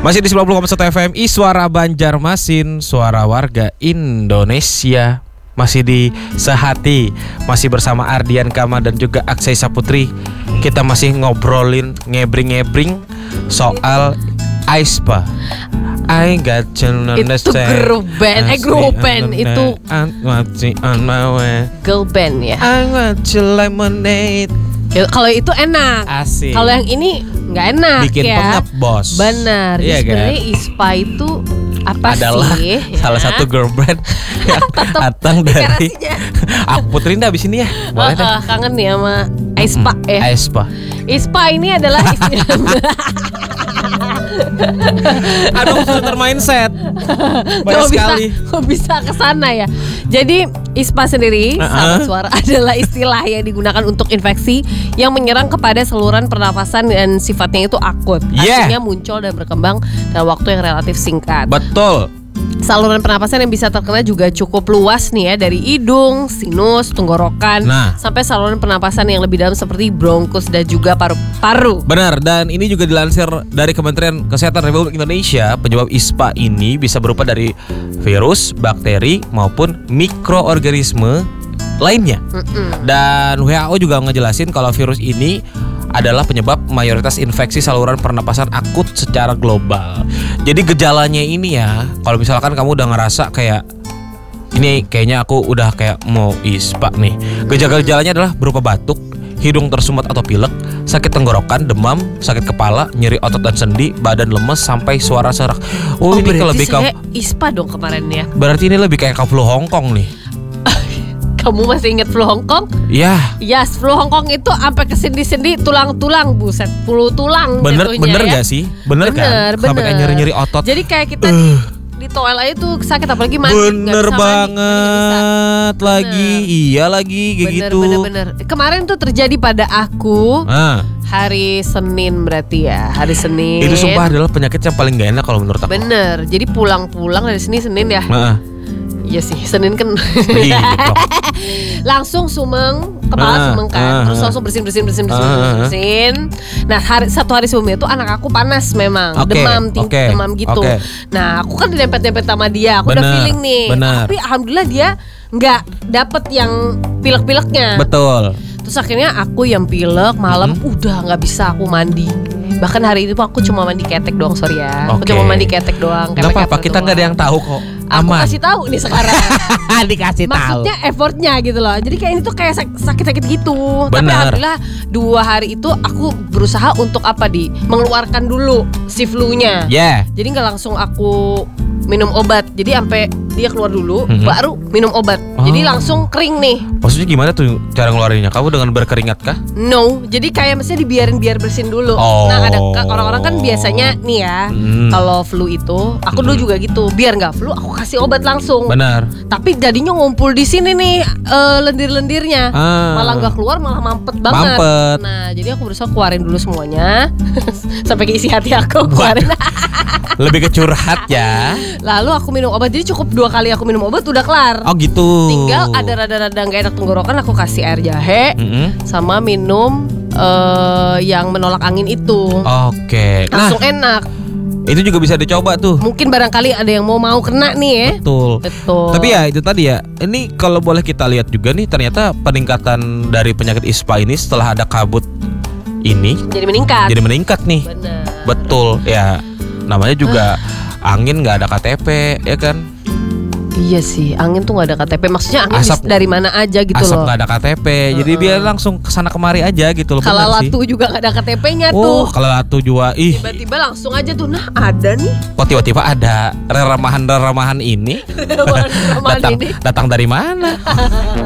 Masih di 90,1 FM Suara Banjarmasin, suara warga Indonesia. Masih di Sehati, masih bersama Ardian Kama dan juga Aksai Saputri. Kita masih ngobrolin, ngebring-ngebring soal aespa. I got to understand. Itu grup band itu on my way. girl band ya. I want you lemonade. Kalau itu enak. Asik. Kalau yang ini nggak enak. Bikin ya. pengap, bos. Benar. Iya, Jadi sebenarnya kan? ISPA itu apa Adalah sih? salah ya? satu girl band yang datang dari aku puterin dah abis ini ya. Boleh deh. Kangen nih sama ISPA ya. aespa. ISPA ini adalah istilah. Aduh, sudah mindset. Banyak sekali. Kok bisa kesana ya. Jadi ISPA sendiri, sahabat suara, adalah istilah yang digunakan untuk infeksi yang menyerang kepada saluran pernafasan dan sifatnya itu akut. Yeah. Artinya muncul dan berkembang dalam waktu yang relatif singkat. Betul. Saluran pernapasan yang bisa terkena juga cukup luas nih ya, dari hidung, sinus, tenggorokan, sampai saluran pernapasan yang lebih dalam seperti bronkus dan juga paru-paru. Benar, dan ini juga dilansir dari Kementerian Kesehatan Republik Indonesia. Penyebab ISPA ini bisa berupa dari virus, bakteri maupun mikroorganisme lainnya. Dan WHO juga ngejelasin kalau virus ini adalah penyebab mayoritas infeksi saluran pernapasan akut secara global. Jadi gejalanya ini ya, kalau misalkan kamu udah ngerasa kayak ini kayaknya aku udah kayak mau ISPA nih. Gejala-gejalanya adalah berupa batuk, hidung tersumbat atau pilek, sakit tenggorokan, demam, sakit kepala, nyeri otot dan sendi, badan lemes sampai suara serak. Oh, ini lebih saya ISPA dong kemarin ya. Berarti ini lebih kayak flu Hongkong nih. Kamu masih ingat flu Hongkong? Ya. Yes, flu Hongkong itu sampai ke sendi-sendi, tulang-tulang, buset, flu tulang. Bener ya? gak sih? Bener kan? Sampai kayak nyeri-nyeri otot. Jadi kayak kita di toilet itu sakit, apalagi mandi. Bener banget mandi, lagi. Iya lagi kayak gitu. Bener. Kemarin tuh terjadi pada aku. Hari Senin berarti ya. Hari Senin. Itu sumpah adalah penyakit yang paling gak enak kalau menurut aku. Bener. Jadi pulang-pulang dari Senin ya. Iya sih, Senin kan. Langsung sumeng, kepala sumeng kan. Terus langsung bersin. Nah, satu hari sebelumnya itu anak aku panas memang, demam gitu. Nah, aku kan didempet-dempet sama dia. Aku udah feeling nih. Tapi alhamdulillah dia nggak dapet yang pilek-pileknya. Betul. Terus akhirnya aku yang pilek malam udah nggak bisa aku mandi. Bahkan hari itu aku cuma mandi ketek doang, sorry ya. Aku cuma mandi ketek doang. Gak apa-apa, kita nggak ada yang tahu kok. Aman. Aku kasih tahu nih sekarang. Dikasih tahu. Maksudnya effortnya gitu loh. Jadi kayak ini tuh kayak sakit-sakit gitu. Bener. Tapi alhamdulillah 2 hari itu aku berusaha untuk mengeluarkan dulu si flu-nya. Jadi nggak langsung aku minum obat. Jadi sampai dia keluar dulu, baru minum obat. Jadi langsung kering nih. Maksudnya gimana tuh cara ngeluarinnya? Kamu dengan berkeringat kah? No, jadi kayak mestinya dibiarin biar bersin dulu. Nah, ada orang-orang kan biasanya nih ya, kalau flu itu, aku dulu juga gitu. Biar nggak flu, aku kasih obat langsung. Benar. Tapi jadinya ngumpul di sini nih lendir-lendirnya. Malah nggak keluar, malah mampet banget. Nah, jadi aku berusaha keluarin dulu semuanya. Sampai ke isi hati aku keluarin. Lebih ke curhat ya. Lalu aku minum obat. Jadi cukup 2 kali aku minum obat udah kelar. Oh gitu. Tinggal ada rada-rada gak enak tenggorokan, aku kasih air jahe sama minum yang menolak angin itu. Oke. Langsung enak. Itu juga bisa dicoba tuh. Mungkin barangkali ada yang mau kena nih ya. Betul. Tapi ya itu tadi ya. Ini kalau boleh kita lihat juga nih, ternyata peningkatan dari penyakit ISPA ini setelah ada kabut ini jadi meningkat nih. Bener. Betul ya. Namanya juga angin nggak ada KTP ya kan. Iya sih, angin tuh gak ada KTP. Maksudnya angin dari mana aja gitu asap loh. Asap gak ada KTP, jadi dia langsung kesana kemari aja gitu loh. Kalau latu juga gak ada KTP-nya tuh. Kalau latu juga, tiba-tiba langsung aja tuh, nah ada nih. Kok tiba-tiba ada remahan ini? Datang dari mana?